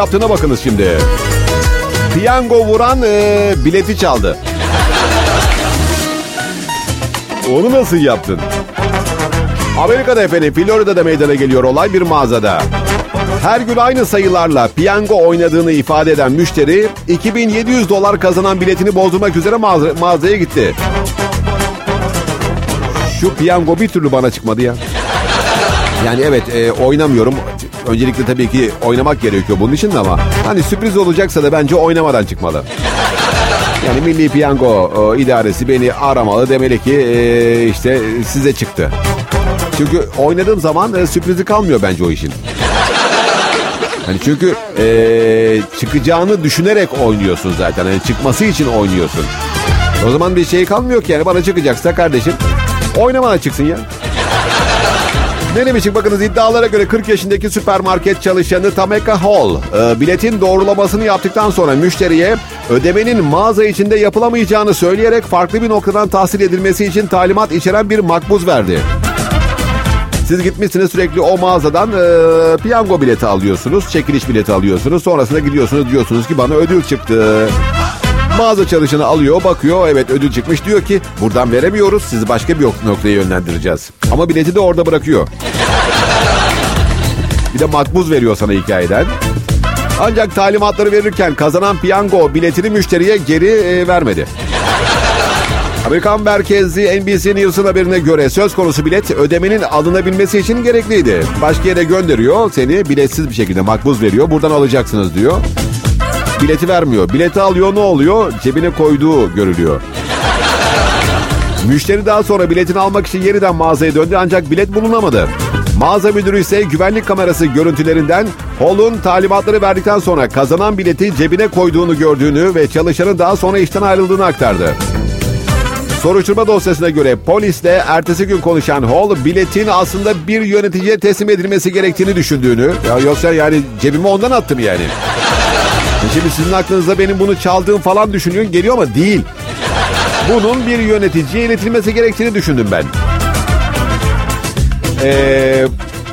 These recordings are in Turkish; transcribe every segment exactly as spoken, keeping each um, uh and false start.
yaptığına bakınız şimdi. Piyango vuran e, bileti çaldı. Onu nasıl yaptın? Amerika'da efendim, Florida'da meydana geliyor olay bir mağazada. Her gün aynı sayılarla piyango oynadığını ifade eden müşteri iki bin yedi yüz dolar kazanan biletini bozdurmak üzere mağaza, mağazaya gitti. Şu piyango bir türlü bana çıkmadı ya. Yani evet e, oynamıyorum. Öncelikle tabii ki oynamak gerekiyor bunun için de ama hani sürpriz olacaksa da bence oynamadan çıkmalı. Yani Milli Piyango e, İdaresi beni aramalı, demeli ki e, işte size çıktı. Çünkü oynadığım zaman e, sürprizi kalmıyor bence o işin. Hani çünkü e, çıkacağını düşünerek oynuyorsun zaten. Yani çıkması için oynuyorsun. O zaman bir şey kalmıyor ki yani, bana çıkacaksa kardeşim oynamana çıksın ya. Ne demişik bakınız, iddialara göre kırk yaşındaki süpermarket çalışanı Tameka Hall e, biletin doğrulamasını yaptıktan sonra müşteriye ödemenin mağaza içinde yapılamayacağını söyleyerek farklı bir noktadan tahsil edilmesi için talimat içeren bir makbuz verdi. Siz gitmişsiniz, sürekli o mağazadan e, piyango bileti alıyorsunuz, çekiliş bileti alıyorsunuz. Sonrasında gidiyorsunuz, diyorsunuz ki bana ödül çıktı. Mağaza çalışanı alıyor, bakıyor, evet ödül çıkmış, diyor ki buradan veremiyoruz, sizi başka bir noktaya yönlendireceğiz. Ama bileti de orada bırakıyor. Bir de makbuz veriyor sana hikayeden. Ancak talimatları verirken kazanan piyango biletini müşteriye geri e, vermedi. Amerikan merkezli N B C News'un haberine göre söz konusu bilet ödemenin alınabilmesi için gerekliydi. Başka yere gönderiyor seni, biletsiz bir şekilde makbuz veriyor, buradan alacaksınız diyor. Bileti vermiyor. Bileti alıyor, ne oluyor? Cebine koyduğu görülüyor. Müşteri daha sonra biletini almak için yeniden mağazaya döndü ancak bilet bulunamadı. Mağaza müdürü ise güvenlik kamerası görüntülerinden Hall'un talimatları verdikten sonra kazanan bileti cebine koyduğunu gördüğünü ve çalışanın daha sonra işten ayrıldığını aktardı. Soruşturma dosyasına göre polisle ertesi gün konuşan Hall, biletin aslında bir yöneticiye teslim edilmesi gerektiğini düşündüğünü, ya yoksa yani cebime ondan attım yani. Şimdi sizin aklınıza benim bunu çaldığım falan düşünüyor geliyor ama değil. Bunun bir yöneticiye iletilmesi gerektiğini düşündüm ben. Ee,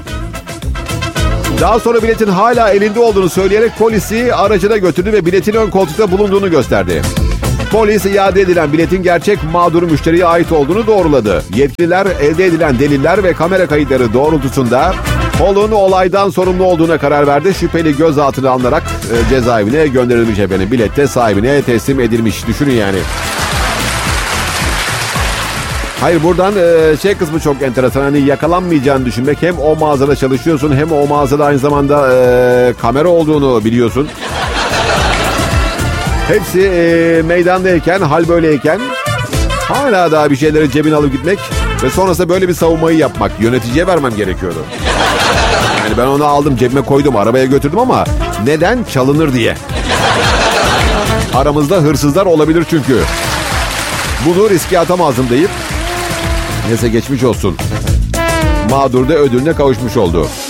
daha sonra biletin hala elinde olduğunu söyleyerek polisi aracına götürdü ve biletin ön koltukta bulunduğunu gösterdi. Polis iade edilen biletin gerçek mağdur müşteriye ait olduğunu doğruladı. Yetkililer elde edilen deliller ve kamera kayıtları doğrultusunda Hall'un olaydan sorumlu olduğuna karar verdi. Şüpheli gözaltına alınarak e, cezaevine gönderilmiş efendim. Bilet de sahibine teslim edilmiş. Düşünün yani. Hayır, buradan e, şey kısmı çok enteresan. Hani yakalanmayacağını düşünmek. Hem o mağazada çalışıyorsun, hem o mağazada aynı zamanda e, kamera olduğunu biliyorsun. Hepsi e, meydandayken, hal böyleyken hala daha bir şeyleri cebine alıp gitmek ve sonrasında böyle bir savunmayı yapmak. Yöneticiye vermem gerekiyordu. Yani ben onu aldım, cebime koydum, arabaya götürdüm ama neden? Çalınır diye. Aramızda hırsızlar olabilir çünkü. Bunu riske atamazdım deyip neyse geçmiş olsun. Mağdur da ödülüne kavuşmuş oldu.